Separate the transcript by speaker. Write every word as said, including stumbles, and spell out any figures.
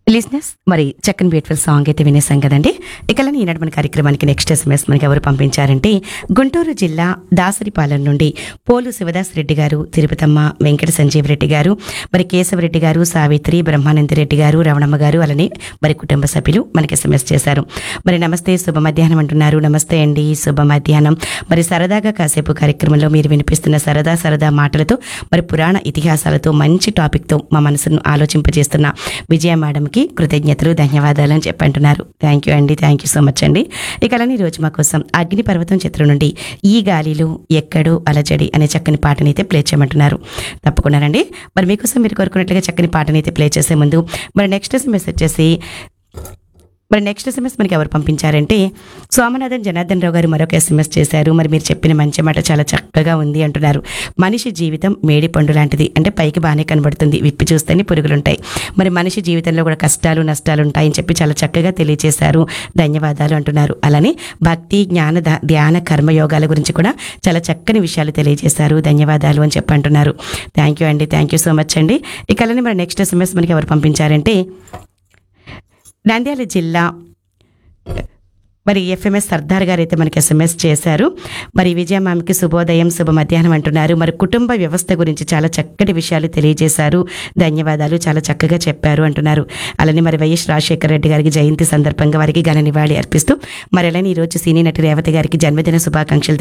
Speaker 1: లిజినెస్ మరి చక్కని బ్యూటిఫుల్ సాంగ్ అయితే వినేసాం కదండి. ఇక ఈనాడు మన కార్యక్రమానికి నెక్స్ట్ ఎస్ఎంఎస్ మనకి ఎవరు పంపించారంటే గుంటూరు జిల్లా దాసరిపాలెం నుండి పోలు శివదాస్ రెడ్డి గారు, తిరుపతమ్మ వెంకట సంజీవ్ రెడ్డి గారు, మరి కేశవరెడ్డి గారు, సావిత్రి, బ్రహ్మానంద రెడ్డి గారు, రవణమ్మ గారు, అలానే మరి కుటుంబ సభ్యులు మనకి ఎస్ఎంఎస్ చేశారు. మరి నమస్తే శుభ మధ్యాహ్నం అంటున్నారు. నమస్తే అండి, శుభ మధ్యాహ్నం. మరి సరదాగా కాసేపు కార్యక్రమంలో మీరు వినిపిస్తున్న సరదా సరదా మాటలతో మరి పురాణ ఇతిహాసాలతో మంచి టాపిక్తో మా మనసును ఆలోచింపజేస్తున్న విజయ మేడంకి కృతజ్ఞతలు, ధన్యవాదాలు అని చెప్పంటున్నారు. థ్యాంక్ యూ అండి, థ్యాంక్ యూ సో మచ్ అండి. ఇక అలానే ఈరోజు మా కోసం అగ్నిపర్వతం చిత్రం నుండి ఈ గాలిలో ఎక్కడో అలజడి అనే చక్కని పాటని అయితే ప్లే చేయమంటున్నారు. తప్పకుండానండి. మరి మీకోసం మీరు కోరుకున్నట్లుగా చక్కని పాటని అయితే ప్లే చేసే ముందు మరి నెక్స్ట్ మెసేజ్ వచ్చేసి మరి నెక్స్ట్ ఎస్ఎంఎస్ మనకి ఎవరు పంపించారంటే సోమనాథన్ జనార్దన్ రావు గారు మరొక ఎస్ఎంఎస్ చేశారు. మరి మీరు చెప్పిన మంచి మాట చాలా చక్కగా ఉంది అంటున్నారు. మనిషి జీవితం మేడి పండు లాంటిది, అంటే పైకి బాగానే కనబడుతుంది, విప్పి చూస్తేనే పురుగులుంటాయి. మరి మనిషి జీవితంలో కూడా కష్టాలు నష్టాలు ఉంటాయని చెప్పి చాలా చక్కగా తెలియజేశారు, ధన్యవాదాలు అంటున్నారు. అలానే భక్తి, జ్ఞాన, ధ్యాన, కర్మయోగాల గురించి కూడా చాలా చక్కని విషయాలు తెలియజేశారు, ధన్యవాదాలు అని చెప్పి అంటున్నారు. థ్యాంక్ యూ అండి, థ్యాంక్ యూ సో మచ్ అండి. ఇక అలానే మరి నెక్స్ట్ ఎస్ఎంఎస్ మనకి ఎవరు పంపించారంటే నంద్యాల జిల్లా మరి ఎఫ్ఎంఎస్ సర్దార్ గారు అయితే మనకి ఎస్ఎంఎస్ చేశారు. మరి విజయమామికి శుభోదయం, శుభ మధ్యాహ్నం అంటున్నారు. మరి కుటుంబ వ్యవస్థ గురించి చాలా చక్కటి విషయాలు తెలియజేశారు, ధన్యవాదాలు, చాలా చక్కగా చెప్పారు అంటున్నారు. అలానే మరి వైఎస్ రాజశేఖర రెడ్డి గారికి జయంతి సందర్భంగా వారికి ఘన నివాళి అర్పిస్తూ మరి అలానే ఈరోజు సినీ నటి రేవతి గారికి జన్మదిన శుభాకాంక్షలు